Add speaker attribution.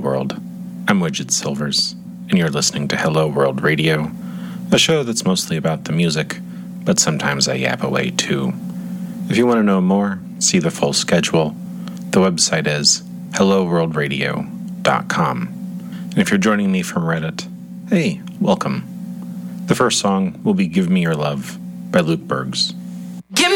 Speaker 1: World. I'm Widget Silvers, and you're listening to Hello World Radio, a show that's mostly about the music, but sometimes I yap away too. If you want to know more, see the full schedule. The website is helloworldradio.com. And if you're joining me from Reddit, hey, welcome. The first song will be Give Me Your Love by Luke Bergs.